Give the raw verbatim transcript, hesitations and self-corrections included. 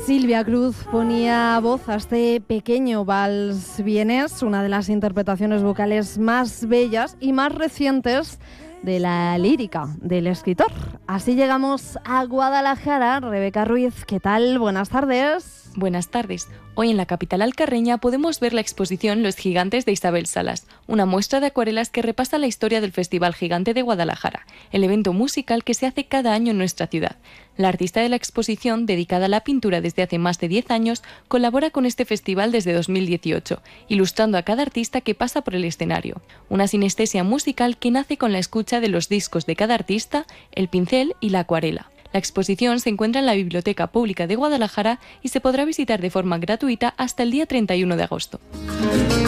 Silvia Cruz ponía voz a este pequeño vals vienés, una de las interpretaciones vocales más bellas y más recientes de la lírica del escritor. Así llegamos a Guadalajara. Rebeca Ruiz, ¿qué tal? Buenas tardes. Buenas tardes. Hoy en la capital alcarreña podemos ver la exposición Los Gigantes de Isabel Salas, una muestra de acuarelas que repasa la historia del Festival Gigante de Guadalajara, el evento musical que se hace cada año en nuestra ciudad. La artista de la exposición, dedicada a la pintura desde hace más de diez años, colabora con este festival desde dos mil dieciocho, ilustrando a cada artista que pasa por el escenario. Una sinestesia musical que nace con la escucha de los discos de cada artista, el pincel y la acuarela. La exposición se encuentra en la Biblioteca Pública de Guadalajara y se podrá visitar de forma gratuita hasta el día treinta y uno de agosto.